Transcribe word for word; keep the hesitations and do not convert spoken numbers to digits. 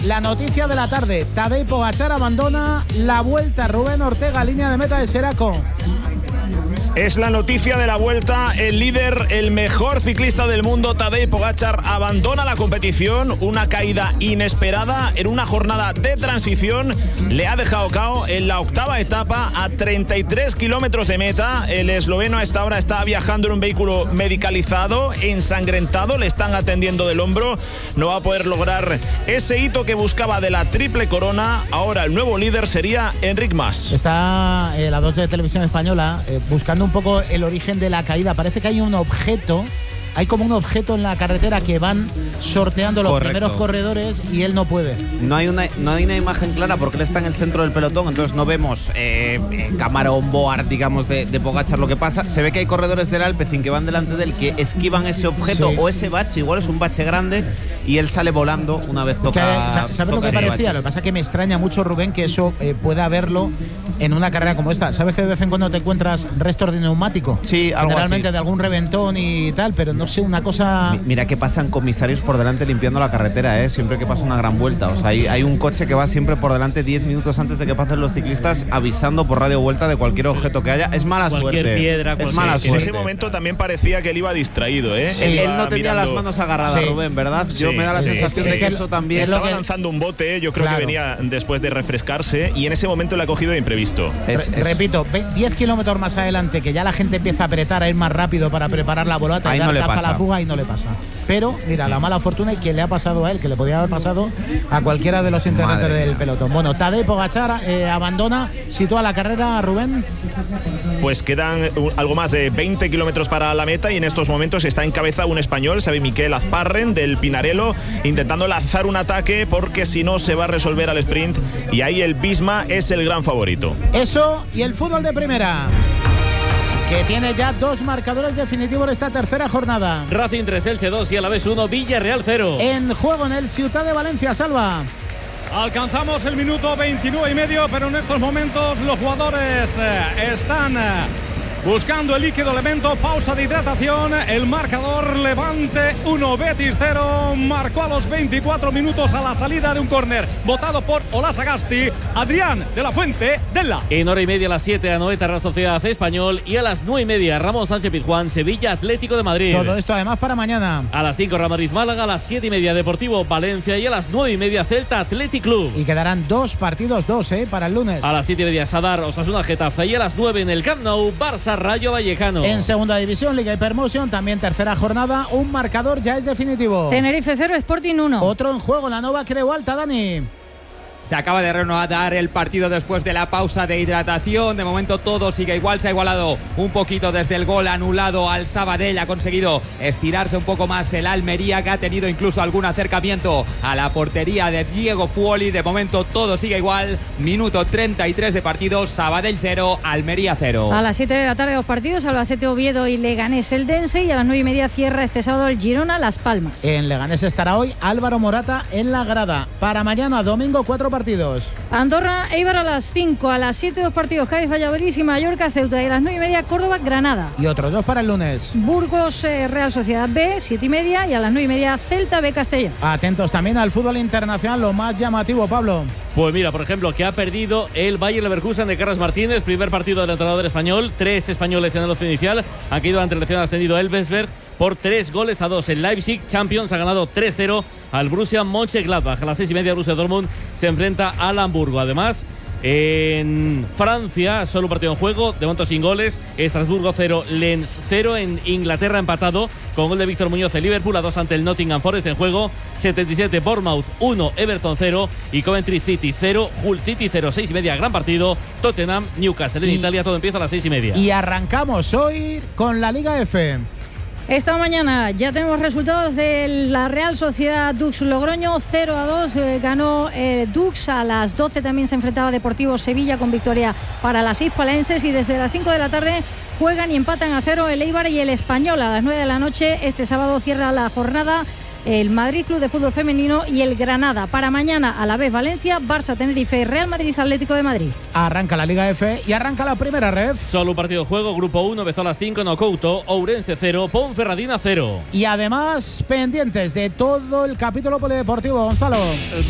la noticia de la tarde. Tadej Pogačar abandona la Vuelta. Rubén Ortega, línea de meta de Xeraco. Es la noticia de la Vuelta. El líder, el mejor ciclista del mundo, Tadej Pogačar, abandona la competición. Una caída inesperada en una jornada de transición. Le ha dejado cao en la octava etapa a treinta y tres kilómetros de meta. El esloveno a esta hora está viajando en un vehículo medicalizado, ensangrentado. Le están atendiendo del hombro. No va a poder lograr ese hito que buscaba de la triple corona. Ahora el nuevo líder sería Enric Mas. Está eh, la dos de Televisión Española eh, buscando un poco el origen de la caída. Parece que hay un objeto, hay como un objeto en la carretera que van sorteando los Correcto. primeros corredores y él no puede. No hay una no hay una imagen clara porque él está en el centro del pelotón, entonces no vemos eh, eh, cámara on board, digamos, de, de Pogačar lo que pasa. Se ve que hay corredores del Alpecin que van delante de él que esquivan ese objeto Sí. o ese bache, igual es un bache grande y él sale volando una vez toca. Es que, ¿sabes lo toca que ese parecía? bache. Lo que pasa es que me extraña mucho, Rubén, que eso eh, pueda haberlo en una carrera como esta. ¿Sabes que de vez en cuando te encuentras restos de neumático? Sí, algo generalmente así. de algún reventón y tal, pero no sé, una cosa. Mi- Mira que pasan comisarios por delante limpiando la carretera, ¿eh? Siempre que pasa una gran vuelta. O sea, hay, hay un coche que va siempre por delante diez minutos antes de que pasen los ciclistas avisando por radio vuelta de cualquier objeto que haya. Es mala Cualquier suerte. piedra, es cualquier- mala En suerte. ese momento también parecía que él iba distraído, ¿eh? Él, Iba él no tenía mirando- las manos agarradas, Sí. Rubén, ¿verdad? Yo Sí, me da la sí, sensación sí, de sí. que eso también. Es lo Estaba que- lanzando un bote, yo creo Claro. que venía después de refrescarse y en ese momento le ha cogido de imprevisto. Es- Re- es- Repito, ve- diez kilómetros más adelante, que ya la gente empieza a apretar, a ir más rápido para preparar la volata Ahí y dar no le caza a pasa. la fuga y no le pasa. Pero, mira, la mala fortuna y que le ha pasado a él, que le podía haber pasado a cualquiera de los integrantes Madre del mía. pelotón. Bueno, Tadej Pogačar eh, abandona, sitúa la carrera, Rubén. Pues quedan un- algo más de veinte kilómetros para la meta y en estos momentos está en cabeza un español, Xavi Miquel Azparren, del Pinarello, intentando lanzar un ataque porque si no se va a resolver al sprint y ahí el Visma es el gran favorito. Eso y el fútbol de primera, que tiene ya dos marcadores definitivos de esta tercera jornada. Racing tres, Elche dos y Alavés uno, Villarreal cero. En juego en el Ciutat de Valencia, Salva. Alcanzamos el minuto veintinueve y medio, pero en estos momentos los jugadores eh, están eh, buscando el líquido elemento. Pausa de hidratación. El marcador: Levante uno, Betis cero. Marcó a los veinticuatro minutos a la salida de un córner votado por Olasagasti, Adrián de la Fuente Della. En hora y media a las siete, Anoeta Real Sociedad Español y a las nueve y media, Ramón Sánchez Pizjuán, Sevilla Atlético de Madrid. Todo esto además para mañana. A las cinco, Real Madrid Málaga, a las siete y media, Deportivo Valencia y a las nueve y media, Celta Athletic Club. Y quedarán dos partidos, dos, ¿eh? Para el lunes. A las siete y media, Sadar Osasuna Getafe y a las nueve en el Camp Nou, Barça Rayo Vallecano. En segunda división, Liga Hypermotion, también tercera jornada, un marcador ya es definitivo. Tenerife cero, Sporting uno. Otro en juego, la Nova Creu Alta, Dani. Se acaba de reanudar el partido después de la pausa de hidratación. De momento todo sigue igual. Se ha igualado un poquito desde el gol anulado al Sabadell. Ha conseguido estirarse un poco más el Almería, que ha tenido incluso algún acercamiento a la portería de Diego Fuoli. De momento todo sigue igual. Minuto treinta y tres de partido. Sabadell cero, Almería cero. A las siete de la tarde dos partidos, Albacete Oviedo y Leganés Eldense, y a las nueve y media cierra este sábado el Girona Las Palmas. En Leganés estará hoy Álvaro Morata en la grada. Para mañana, domingo, cuatro partidos. Andorra, Eibar a las cinco, a las siete dos partidos, Cádiz, Valladolid y Mallorca, Ceuta, y a las nueve y media Córdoba, Granada. Y otros dos para el lunes. Burgos, eh, Real Sociedad B, siete y media, y a las nueve y media Celta B, Castellón. Atentos también al fútbol internacional, lo más llamativo, Pablo. Pues mira, por ejemplo, que ha perdido el Bayer Leverkusen de Carlos Martínez, primer partido del entrenador español, tres españoles en el once inicial, han caído ante el recién ascendido Elversberg por tres goles a dos. El Leipzig Champions ha ganado tres cero al Borussia Mönchengladbach. A las seis y media Borussia Dortmund se enfrenta al Hamburgo. Además, en Francia, solo un partido en juego, de momento sin goles. Estrasburgo cero, Lens cero. En Inglaterra empatado con gol de Víctor Muñoz en Liverpool, a dos ante el Nottingham Forest. En juego setenta y siete, Bournemouth uno, Everton cero y Coventry City cero, Hull City cero. seis y media, gran partido. Tottenham, Newcastle en Y- Italia, todo empieza a las seis y media. Y arrancamos hoy con la Liga F. Esta mañana ya tenemos resultados de la Real Sociedad Dux Logroño, cero a dos, eh, ganó eh, Dux. A las doce también se enfrentaba Deportivo Sevilla con victoria para las hispalenses, y desde las cinco de la tarde juegan y empatan a cero el Eibar y el Español. A las nueve de la noche este sábado cierra la jornada el Madrid Club de Fútbol Femenino y el Granada. Para mañana, a la vez Valencia, Barça, Tenerife, Real Madrid, Atlético de Madrid. Arranca la Liga F y arranca la primera, Ref. Solo un partido de juego, grupo uno, empezó a las cinco, Nocouto, Ourense cero, Ponferradina cero. Y además pendientes de todo el capítulo polideportivo, Gonzalo.